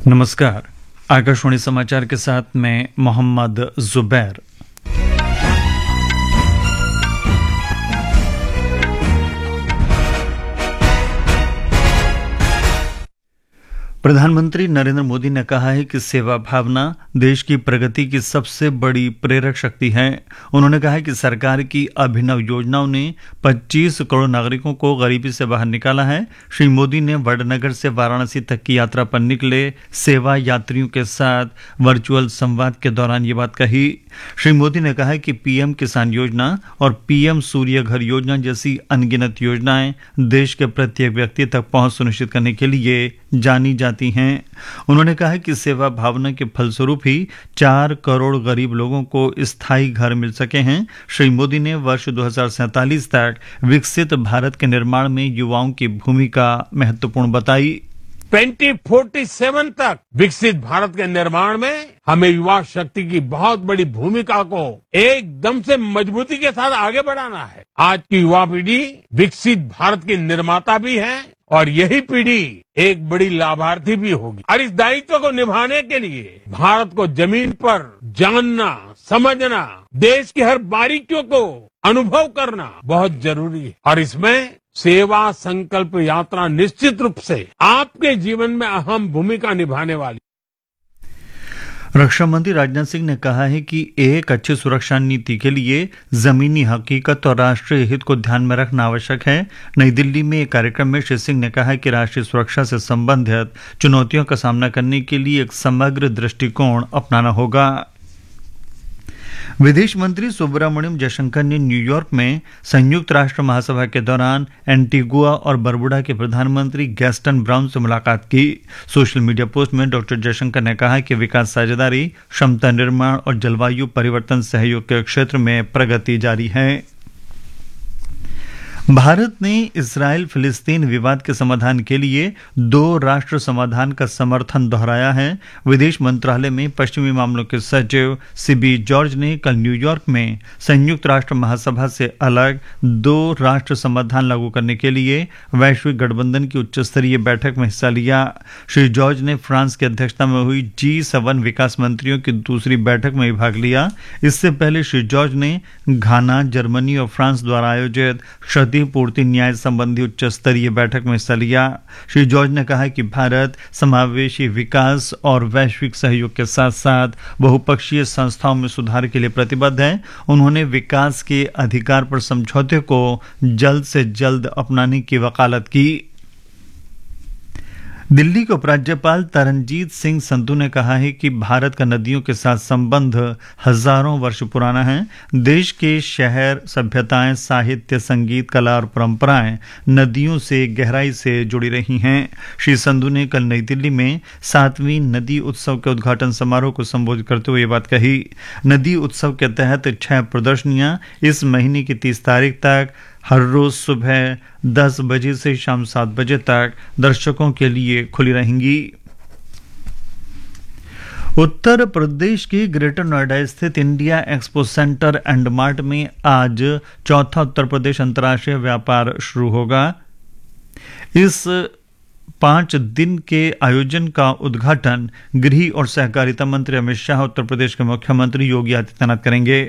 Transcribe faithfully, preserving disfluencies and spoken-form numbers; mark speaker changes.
Speaker 1: नमस्कार। आकाशवाणी समाचार के साथ मैं मोहम्मद जुबैर। प्रधानमंत्री नरेंद्र मोदी ने कहा है कि सेवा भावना देश की प्रगति की सबसे बड़ी प्रेरक शक्ति है। उन्होंने कहा कि सरकार की अभिनव योजनाओं ने पच्चीस करोड़ नागरिकों को गरीबी से बाहर निकाला है। श्री मोदी ने वडनगर से वाराणसी तक की यात्रा पर निकले सेवा यात्रियों के साथ वर्चुअल संवाद के दौरान ये बात कही। श्री मोदी ने कहा कि पीएम किसान योजना और पीएम सूर्य घर योजना जैसी अनगिनत योजनाएं देश के प्रत्येक व्यक्ति तक पहुंच सुनिश्चित करने के लिए जानी जाती हैं। उन्होंने कहा कि सेवा भावना के फलस्वरूप ही चार करोड़ गरीब लोगों को स्थायी घर मिल सके हैं। श्री मोदी ने वर्ष दो हज़ार सैंतालीस तक विकसित भारत के निर्माण में युवाओं की भूमिका महत्वपूर्ण बताई।
Speaker 2: दो हज़ार सैंतालीस तक विकसित भारत के निर्माण में हमें युवा शक्ति की बहुत बड़ी भूमिका को एकदम से मजबूती के साथ आगे बढ़ाना है। आज की युवा पीढ़ी विकसित भारत की निर्माता भी है और यही पीढ़ी एक बड़ी लाभार्थी भी होगी। और इस दायित्व को निभाने के लिए भारत को जमीन पर जानना, समझना, देश की हर बारीकियों को अनुभव करना बहुत जरूरी है। और इसमें सेवा संकल्प यात्रा निश्चित रूप से आपके जीवन में अहम भूमिका निभाने वाली।
Speaker 1: रक्षा मंत्री राजनाथ सिंह ने कहा है कि एक अच्छी सुरक्षा नीति के लिए जमीनी हकीकत और राष्ट्रीय हित को ध्यान में रखना आवश्यक है। नई दिल्ली में एक कार्यक्रम में श्री सिंह ने कहा कि राष्ट्रीय सुरक्षा से संबंधित चुनौतियों का सामना करने के लिए एक समग्र दृष्टिकोण अपनाना होगा। विदेश मंत्री सुब्रमण्यम जयशंकर ने न्यूयॉर्क में संयुक्त राष्ट्र महासभा के दौरान एंटीगुआ और बरबुडा के प्रधानमंत्री गैस्टन ब्राउन से मुलाकात की। सोशल मीडिया पोस्ट में डॉक्टर जयशंकर ने कहा कि विकास साझेदारी, क्षमता निर्माण और जलवायु परिवर्तन सहयोग के क्षेत्र में प्रगति जारी है। भारत ने इस्राएल फिलिस्तीन विवाद के समाधान के लिए दो राष्ट्र समाधान का समर्थन दोहराया है। विदेश मंत्रालय में पश्चिमी मामलों के सचिव सीबी जॉर्ज ने कल न्यूयॉर्क में संयुक्त राष्ट्र महासभा से अलग दो राष्ट्र समाधान लागू करने के लिए वैश्विक गठबंधन की उच्च स्तरीय बैठक में हिस्सा लिया। श्री जॉर्ज ने फ्रांस की अध्यक्षता में हुई जी सेवन विकास मंत्रियों की दूसरी बैठक में भी भाग लिया। इससे पहले श्री जॉर्ज ने घाना, जर्मनी और फ्रांस द्वारा आयोजित पूर्ति न्याय संबंधी उच्च स्तरीय बैठक में हिस्सा लिया। श्री जॉर्ज ने कहा कि भारत समावेशी विकास और वैश्विक सहयोग के साथ साथ बहुपक्षीय संस्थाओं में सुधार के लिए प्रतिबद्ध है। उन्होंने विकास के अधिकार पर समझौते को जल्द से जल्द अपनाने की वकालत की। दिल्ली के उपराज्यपाल तरनजीत सिंह संधू ने कहा है कि भारत का नदियों के साथ संबंध हजारों वर्ष पुराना है। देश के शहर, सभ्यताएं, साहित्य, संगीत, कला और परंपराएं नदियों से गहराई से जुड़ी रही हैं। श्री संधू ने कल नई दिल्ली में सातवीं नदी उत्सव के उद्घाटन समारोह को संबोधित करते हुए ये बात कही। नदी उत्सव के तहत छह प्रदर्शनियां इस महीने की तीस तारीख तक हर रोज सुबह दस बजे से शाम सात बजे तक दर्शकों के लिए खुली रहेंगी। उत्तर प्रदेश के ग्रेटर नोएडा स्थित India expo centre and mart में आज चौथा उत्तर प्रदेश अंतर्राष्ट्रीय व्यापार शुरू होगा। इस पांच दिन के आयोजन का उद्घाटन गृह और सहकारिता मंत्री अमित शाह, उत्तर प्रदेश के मुख्यमंत्री योगी आदित्यनाथ करेंगे।